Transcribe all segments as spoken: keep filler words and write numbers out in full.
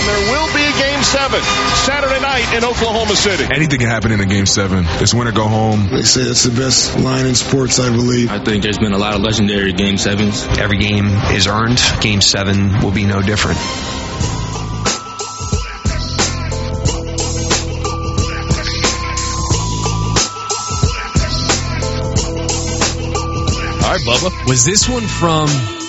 there will be a Game seven Saturday night in Oklahoma City. Anything can happen in a Game seven. It's win or go home. They say it's the best line in sports, I believe. I think there's been a lot of legendary Game sevens. Every game is earned. Game seven will be no different. All right, Bubba. Was this one from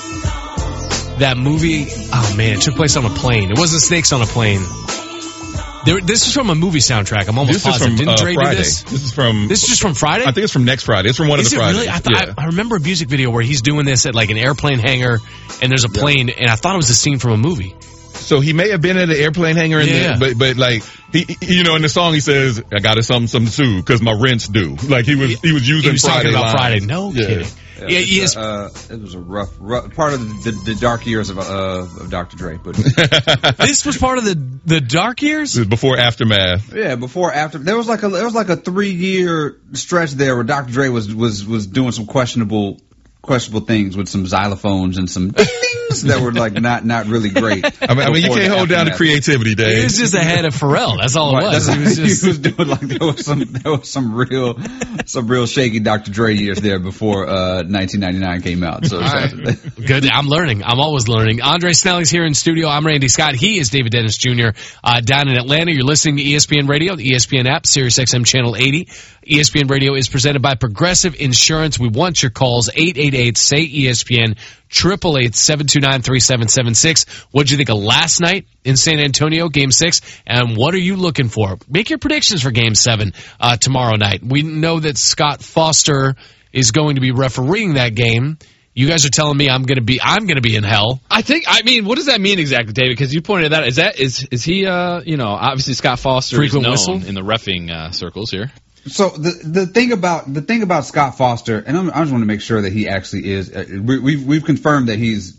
that movie? Oh, man, it took place on a plane. It wasn't Snakes on a Plane. There, this is from a movie soundtrack. I'm almost This positive. is from Didn't uh, Dre do Friday. this? This is from... This is just from Friday? I think it's from next Friday. It's from one is of the it Fridays. Really? I, th- yeah. I, I remember a music video where he's doing this at like an airplane hangar, and there's a plane, and I thought it was a scene from a movie. So he may have been at an airplane hangar, in Yeah. the, but but like he, you know, in the song he says, "I got to something something sue because my rent's due." Like he was he was using He was Friday talking about lines. Friday. No Yeah. kidding. Yeah, Yeah, he it's, is. uh, it was a rough, rough part of the, the, the dark years of, uh, of Doctor Dre. But This was part of the the dark years? This is before Aftermath. yeah, before after there was like a there was like a three year stretch there where Doctor Dre was was was doing some questionable questionable things with some xylophones and some things that were like not not really great. I mean, I mean you can't hold down the creativity, Dave. He was just ahead of Pharrell. That's all it Right, was. that's- He was just, he was doing like there was some there was some real some real shaky Doctor Dre years there before uh, nineteen ninety-nine came out. So, so good. I'm learning. I'm always learning. Andre Snelling's here in studio. I'm Randy Scott. He is David Dennis Junior Uh, down in Atlanta. You're listening to E S P N Radio, the E S P N app, Sirius X M Channel eighty. E S P N Radio is presented by Progressive Insurance. We want your calls. eight eight eight, S A Y, E S P N, eight eight eight, seven two nine, three seven seven six. What did you think of last night in San Antonio, Game six? And what are you looking for? Make your predictions for Game seven uh, tomorrow night. We know that Scott Foster is going to be refereeing that game. You guys are telling me I'm going to be I'm going to be in hell. I think. I mean, what does that mean exactly, David? Because you pointed that. Is that is is he? Uh, you know, obviously Scott Foster Frequent is known whistle? in the reffing uh, circles here. So the the thing about the thing about Scott Foster, and I'm, I just want to make sure that he actually is. Uh, we, we've we've confirmed that he's.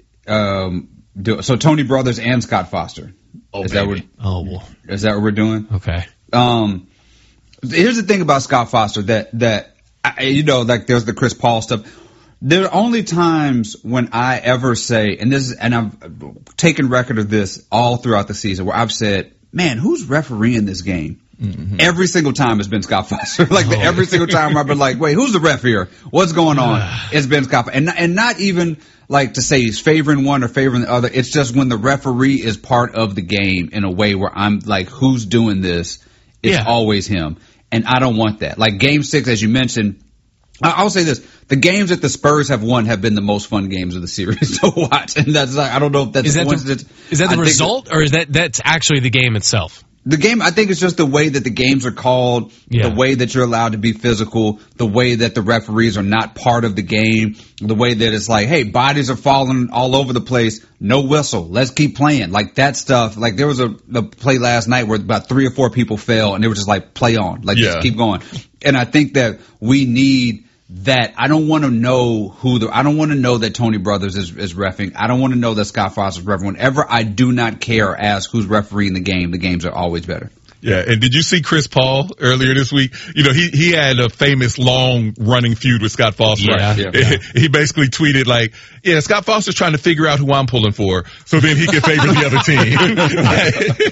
Um, do, so Tony Brothers and Scott Foster. Oh, is baby. that what? Oh, well. Is that what we're doing? Okay. Um, here's the thing about Scott Foster that that I, you know, like there's the Chris Paul stuff. There are only times when I ever say, and this is, and I've taken record of this all throughout the season, where I've said, "Man, who's refereeing this game?" Mm-hmm. Every single time it's been Scott Foster. like the, every single time I've been like, "Wait, who's the ref here? What's going on?" It's been Scott, and and not even like to say he's favoring one or favoring the other. It's just when the referee is part of the game in a way where I'm like, "Who's doing this?" It's Yeah. always him, and I don't want that. Like Game Six, as you mentioned. I'll say this: the games that the Spurs have won have been the most fun games of the series to watch, and that's like I don't know if that's Is that coincidence. the, is that the I think result, or is that that's actually the game itself? The game, I think, it's just the way that the games are called, Yeah. the way that you're allowed to be physical, the way that the referees are not part of the game, the way that it's like, hey, bodies are falling all over the place, no whistle, let's keep playing. Like that stuff. Like there was a, a play last night where about three or four people fell, and they were just like, play on, like Yeah. just keep going. And I think that we need that. I don't want to know who the, I don't want to know that Tony Brothers is, is reffing. I don't want to know that Scott Foster's refereeing. Whenever I do not care or ask who's refereeing the game, the games are always better. Yeah, and did you see Chris Paul earlier this week? You know, he he had a famous long running feud with Scott Foster. Yeah, yeah, yeah. He basically tweeted like, yeah, Scott Foster's trying to figure out who I'm pulling for so then he can favor the other team.